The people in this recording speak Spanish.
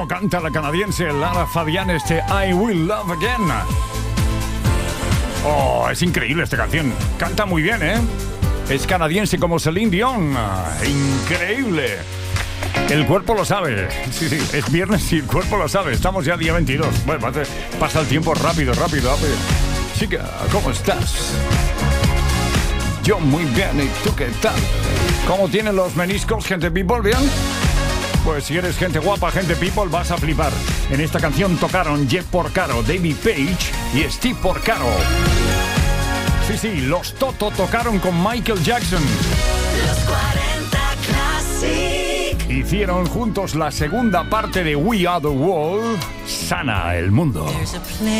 como canta la canadiense Lara Fabian I Will Love Again. Oh, es increíble esta canción. Canta muy bien, ¿eh? Es canadiense como Celine Dion. Increíble. El cuerpo lo sabe. Sí, es viernes y el cuerpo lo sabe. Estamos ya día 22. Bueno, pasa el tiempo rápido. Chica, ¿cómo estás? Yo muy bien, ¿y tú qué tal? ¿Cómo tienen los meniscos, gente people? ¿Bien? Pues si eres gente guapa, gente people, vas a flipar. En esta canción tocaron Jeff Porcaro, David Page y Steve Porcaro. Sí, los Toto tocaron con Michael Jackson. Los 40 Classic. Hicieron juntos la segunda parte de We Are The World, Sana el Mundo.